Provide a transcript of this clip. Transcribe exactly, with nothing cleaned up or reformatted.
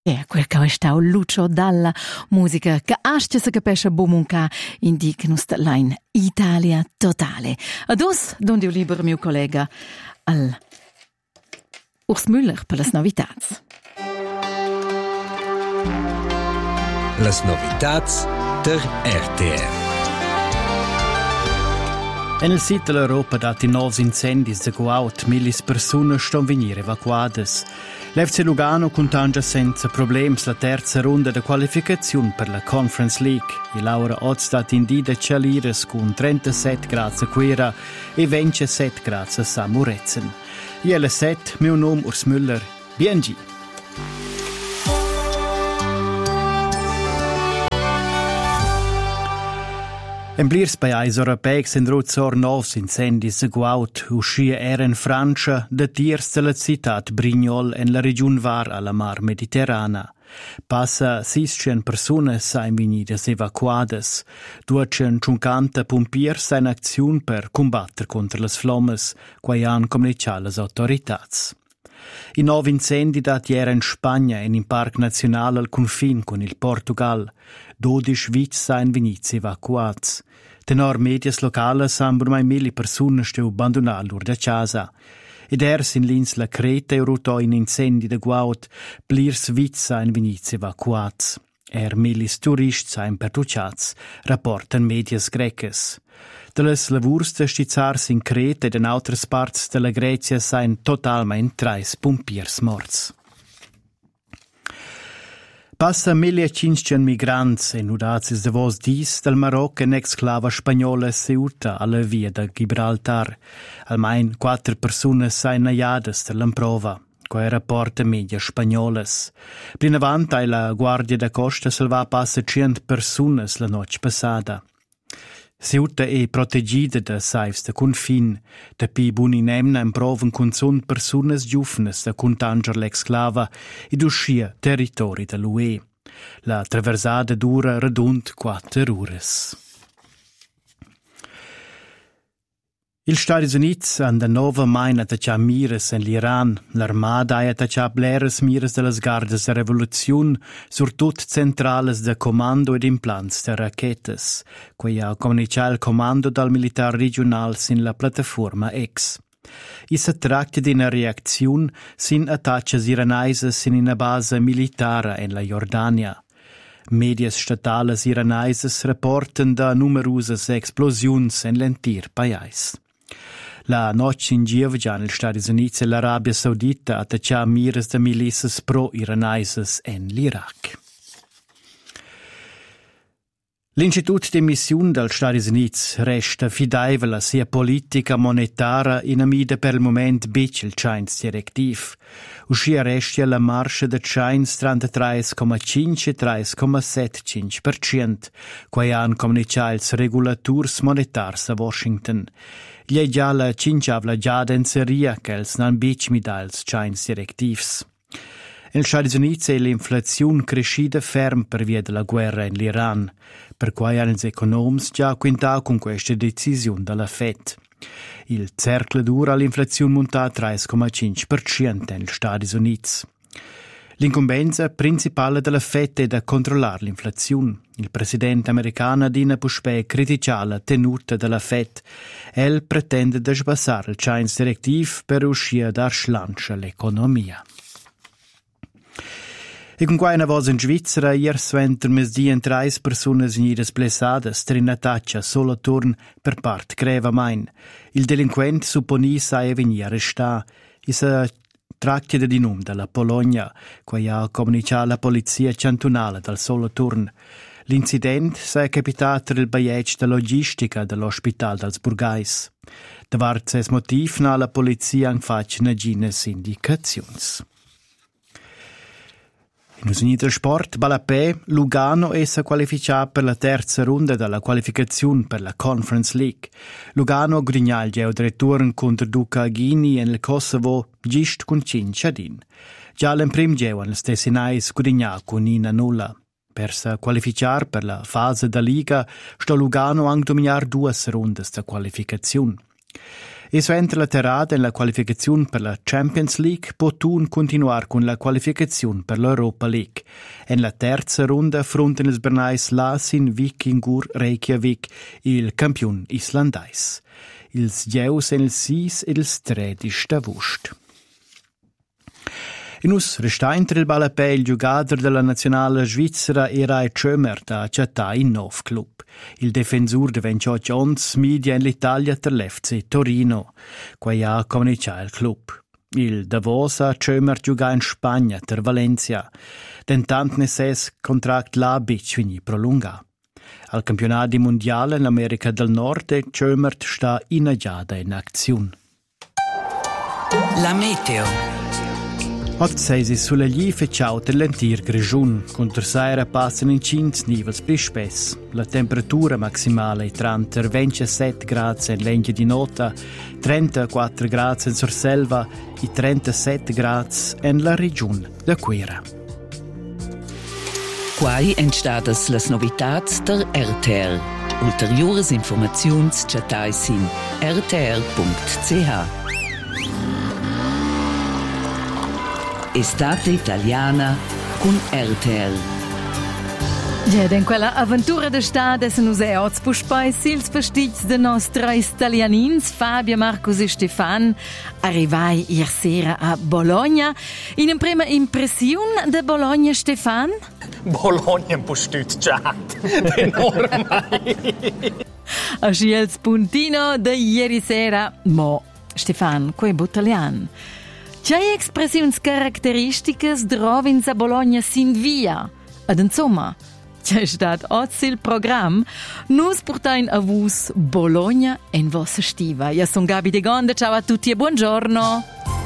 E quel che è stato Lucio Dalla, musica che asce se capisce bomunca, indica nostra line Italia totale. Adus, don dio libero mio collega, al Urs Müller per le novità. Les novitats der R T R. En il sito dell'Europa dati novs incendis de Guaut, millis persone ston venire evacuades. L'F C Lugano contangia senza problems la terza ronda de qualificazione per la Conference League. E Laura Odstat indida Cialires con trentasette gradi a Quera e ventisette gradi a Samurezen. I L sette, mio nome Urs Müller, B N G. En blirs pajais europeics en ruzzor novs incendis a Guaut, uscia era in Francia, da tiers de la citat Brignol en la region Var alla mar Mediterrana. Passa siscien personas sain venidas evacuadas, duacen cinquanta pompiers sain acziun per combatter contra las flammas, quai han comunicat las autoritats. I nov incendi dati era in Spagna en in Parc Nazionale al confin con il Portugal. dodici vits sain venits evacuats. Tenor medias locales han mai mille persone steu abbandonar lur da casa. Ed ers in l'insla Creta e ruto in incendi de Guaut, plirs vits sain venits evacuats. Er millis turists sain pertuciats, rapportan medias greches. De les lavurs de stizzars in Creta ed in autras parts de la Grecia sain totalment trais pompiers morts. Passa millecinquecento migrants e nudazis de vos dis del Maroc en exclava spagnola Ceuta alla via de Gibraltar. Almain quattro personas sain naiadas de l'improva, quai rapporta media spagnolas. Plin avant ai la Guardia da Costa salva passa cent personas la noche passada. Ceuta è protegida da saifs da confin, da pi buninemna improvan con son personas giufnes da contanger l'exclava ed uscia territori dell'U E. La traversada dura redund quattro ures. Il Stati Uniti han da nova main attaccià mires en l'Iran. L'armada ha attaccià bleres mires de las gardas de revoluziun, surtut centrales de comando ed implants de rachetes, quei ha comunicat il comando dal militar regional sin la plataforma X. I se tracta di una reacziun sin attaccias iranaises sin una base militara en la Jordania. Medias statales iranaises rapportan da numerosas explosions en l'entir pajais. La noche in Gievgian, il Stati Uniti e l'Arabia Saudita attaccià mires de milices pro-iranaises en l'Iraq. L'Institut di Missiun dels Stati Uniti resta fidaivel a sia politica monetara in amida per il moment bic il Chines directiv. Uscia restia la marscia de Chines trentatré komma cinque e tre komma settantacinque per cento, quai han comunicat ils regulaturs monetars a Washington. Gli è già la cinciavla già denseria che els nan bic midals Chines directivs. In Stati Uniti è l'inflazione crescida ferm per via della guerra in l'Iran, per cui hanno gli economi già quintato con questa decisione della Fed. Il cercle dura l'inflazione monta a tre komma cinque per cento negli Stati Uniti. L'incombenza principale della Fed è da controllare l'inflazione. Il presidente americano Dina Pushpe critica la tenuta della Fed. El pretende da sbassare il Chines Directive per uscire da slancia l'economia. E con qua una voce in Svizzera, ieri sventer mesdien treis personas venidas blessadas trin attaccia solo turn per part greva main. Il delinquent supponi sai venir arrestà. Isa tracchia di nome della Polonia, qua ha comunicato la polizia cantonale dal solo turn. L'incident sei capitato il baiec de logistica dell'ospital dels Burgais. Davart ses motiv na la polizia han fatg negines indicazions. In usunito sport, Balapè, Lugano è sa qualificato per la terza ronda della qualificazione per la Conference League. Lugano grignà il geodreturn contro Duca Ghini e il Kosovo gist con Cinciadin. Già l'emprim geo nel stessinais grignà con Nina nulla. Per sa qualificar per la fase da Liga sto Lugano ang dominar duas rondas da qualificazione. E suenter la terrada en la qualificazione per la Champions League potun continuar con la qualificazione per l'Europa League. En la terza runda affronten ils Bernais Lasin, Vikingur, Reykjavik, il campion islandais. Ils Gjeus en il sis e ils tredis d'avust. In us resta inter il balapè il giocatore della nazionale svizzera Eray Tschömer da chattà in nov club. Il difensur de ventotto ons media in l'Italia per l'F C Torino, quai ha comunicato il club. Il Davosa Tschömer gioca in Spagna per Valencia, tentant nesses contract là bic fini prolunga. Al campionati mondiale in America del Nord Tschömer sta inagiata in azione. La meteo. Oggi sei sulla gli fecciau per l'entir grigiun. Contra sera passano in cinque nivels più spess. La temperatura maximale è tra ventisette gradi in Lenghia di Nota, trentaquattro gradi in Sorselva e trentasette gradi in la regione da Quera. Quai entstadas las novitats der R T R. Ulteriores informaziuns chatais in r t r punct c h. Estate italiana con R T R. Ja, in quella avventura d'estate se nus è oz puspai sils vestits de nostra italianins Fabio, Marcus e Stefan arrivai ier sera a Bologna. In una prima impressione de Bologna, Stefan? Bologna un po' stütziat, enorme. A sciels puntino de ieri sera, mo, Stefan, quei butalian. C'è espressioni caratteristiche drovins a Bologna sin via. Ad insomma, c'è stato oggi il programma, nus portain a vus Bologna en vossa stiva. Io sono Gabi De Gonda, ciao a tutti e buongiorno.